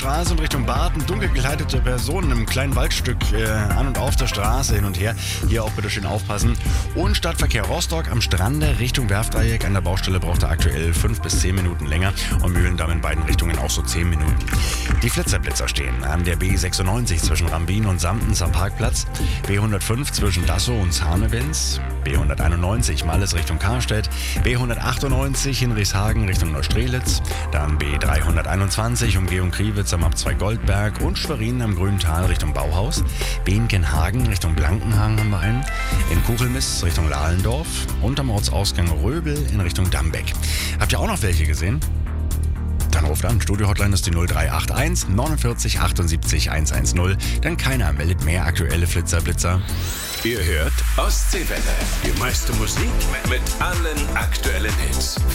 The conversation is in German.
Straße und Richtung Barten. Dunkel gekleidete Personen im kleinen Waldstück an und auf der Straße hin und her. Hier auch bitte schön aufpassen. Und Stadtverkehr Rostock am Strande Richtung Werftdreieck. An der Baustelle braucht er aktuell 5 bis 10 Minuten länger. Und Mühlendamm in beiden Richtungen auch so 10 Minuten. Die Flitzerblitzer stehen an der B96 zwischen Rambin und Samtens am Parkplatz. B105 zwischen Dassow und Zarnewens. B191 Malles Richtung Karstedt. B198 in Rieshagen Richtung Neustrelitz. Dann B321 Umgehung Kriwitz am Ab2 Goldberg und Schwerin am Grüntal Richtung Bauhaus. Behnkenhagen Richtung Blankenhagen haben wir einen. In Kuchelmiss Richtung Lahlendorf und am Ortsausgang Röbel in Richtung Dambeck. Habt ihr auch noch welche gesehen? Dann ruft an. Studio-Hotline ist die 0381 49 78 110. Denn keiner meldet mehr aktuelle Flitzer-Blitzer. Ihr hört Ostseewelle. Die meiste Musik mit allen aktuellen Hits.